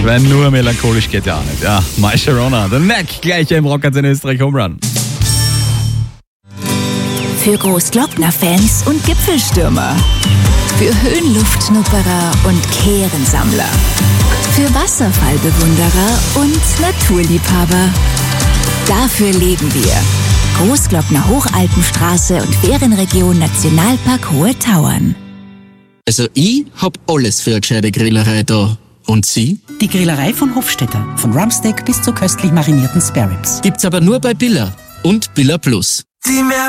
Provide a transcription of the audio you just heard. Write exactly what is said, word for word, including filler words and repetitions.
Wenn nur melancholisch geht ja auch nicht. Ja, My Sharona, The Neck, gleich im Rockers in Österreich Home Run. Für Großglockner-Fans und Gipfelstürmer. Für Höhenluftschnupperer und Kehrensammler. Für Wasserfallbewunderer und Naturliebhaber. Dafür leben wir. Großglockner Hochalpenstraße und Ferienregion Nationalpark Hohe Tauern. Also ich hab alles für eine gescheite Grillerei da. Und Sie? Die Grillerei von Hofstetter. Von Rumpsteak bis zu köstlich marinierten Spareribs. Gibt's aber nur bei Billa und Billa Plus. Die